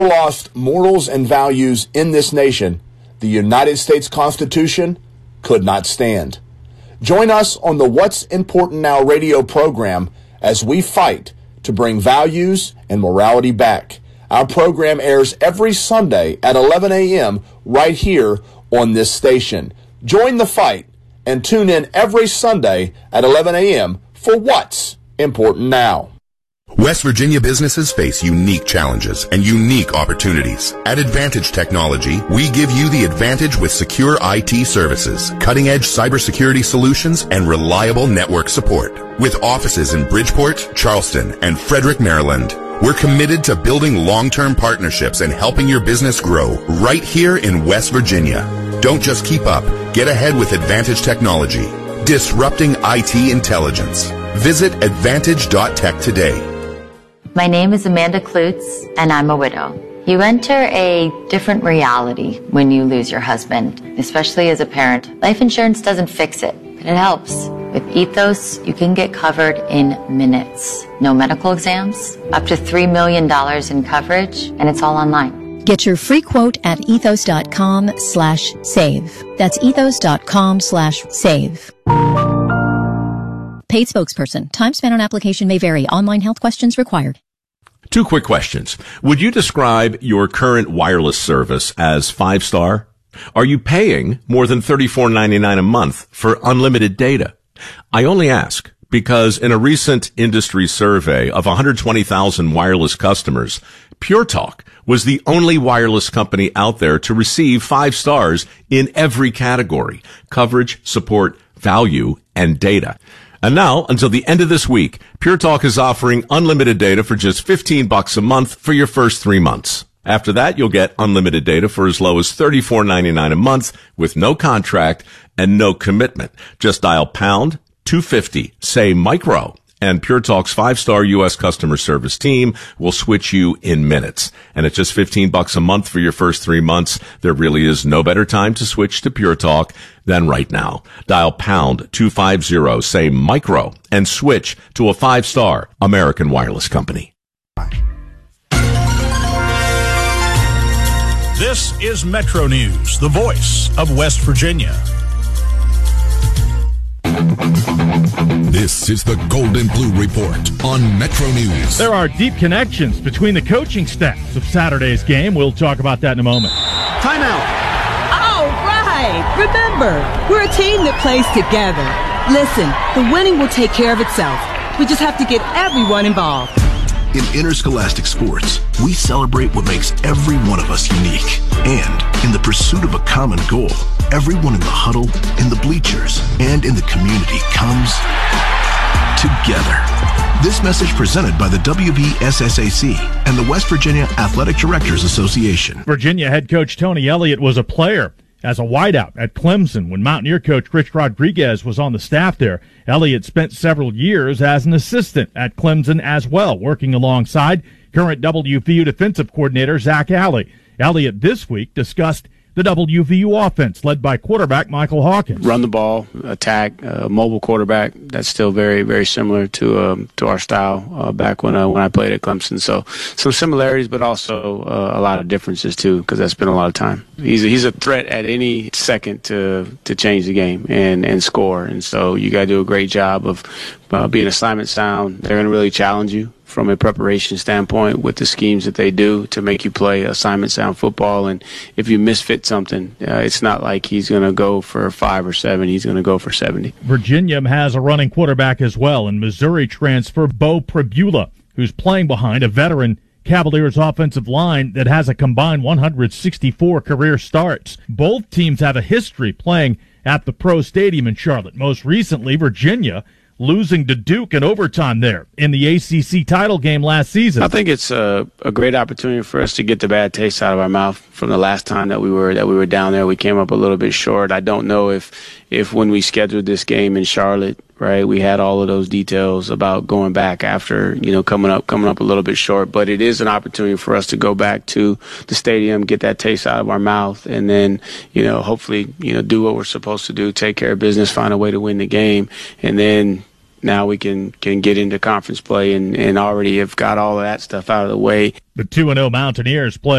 lost morals and values in this nation, the United States Constitution could not stand. Join us on the What's Important Now radio program as we fight to bring values and morality back. Our program airs every Sunday at 11 a.m. right here on this station. Join the fight and tune in every Sunday at 11 a.m. for What's Important Now. West Virginia businesses face unique challenges and unique opportunities. At Advantage Technology, we give you the advantage with secure IT services, cutting-edge cybersecurity solutions, and reliable network support. With offices in Bridgeport, Charleston, and Frederick, Maryland, we're committed to building long-term partnerships and helping your business grow right here in West Virginia. Don't just keep up. Get ahead with Advantage Technology, disrupting IT intelligence. Visit advantage.tech today. My name is Amanda Klutz, and I'm a widow. You enter a different reality when you lose your husband, especially as a parent. Life insurance doesn't fix it, but it helps. With Ethos, you can get covered in minutes. No medical exams, up to $3 million in coverage, and it's all online. Get your free quote at ethos.com/save. That's ethos.com/save. Paid spokesperson. Time spent on application may vary. Online health questions required. 2 quick questions. Would you describe your current wireless service as 5-star? Are you paying more than $34.99 a month for unlimited data? I only ask because in a recent industry survey of 120,000 wireless customers, Pure Talk was the only wireless company out there to receive 5 stars in every category: coverage, support, value, and data. And now, until the end of this week, Pure Talk is offering unlimited data for just $15 a month for your first 3 months. After that, you'll get unlimited data for as low as $34.99 a month with no contract and no commitment. Just dial pound 250, say micro, and Pure Talk's 5-star U.S. customer service team will switch you in minutes. And at just $15 a month for your first 3 months, there really is no better time to switch to Pure Talk than right now. Dial pound 250, say micro, and switch to a 5-star American wireless company. This is Metro News, the voice of West Virginia. This is the Golden Blue Report on Metro News. There are deep connections between the coaching staffs of Saturday's game. We'll talk about that in a moment. Timeout. All right. Remember, we're a team that plays together. Listen, the winning will take care of itself. We just have to get everyone involved. In interscholastic sports, we celebrate what makes every one of us unique. And in the pursuit of a common goal, everyone in the huddle, in the bleachers, and in the community comes together. This message presented by the WVSSAC and the West Virginia Athletic Directors Association. Virginia head coach Tony Elliott was a player as a wideout at Clemson when Mountaineer coach Rich Rodriguez was on the staff there. Elliott spent several years as an assistant at Clemson as well, working alongside current WVU defensive coordinator Zach Alley. Elliott this week discussed the WVU offense led by quarterback Michael Hawkins. Run the ball, attack, mobile quarterback. That's still very, very similar to our style back when I played at Clemson. So some similarities, but also a lot of differences too, because that's been a lot of time. He's a threat at any second to change the game and score. And so you got to do a great job of being assignment sound. They're going to really challenge you from a preparation standpoint with the schemes that they do to make you play assignment sound football. And if you misfit something, it's not like he's going to go for 5 or 7. He's going to go for 70. Virginia has a running quarterback as well, and Missouri transfer Bo Pribula, who's playing behind a veteran Cavaliers offensive line that has a combined 164 career starts. Both teams have a history playing at the Pro Stadium in Charlotte. Most recently, Virginia losing to Duke in overtime there in the ACC title game last season. I think it's a great opportunity for us to get the bad taste out of our mouth from the last time that we were down there. We came up a little bit short. I don't know if when we scheduled this game in Charlotte, right, we had all of those details about going back after, coming up a little bit short. But it is an opportunity for us to go back to the stadium, get that taste out of our mouth, and then, hopefully, do what we're supposed to do, take care of business, find a way to win the game, and then now we can get into conference play and already have got all of that stuff out of the way. The 2-0 Mountaineers play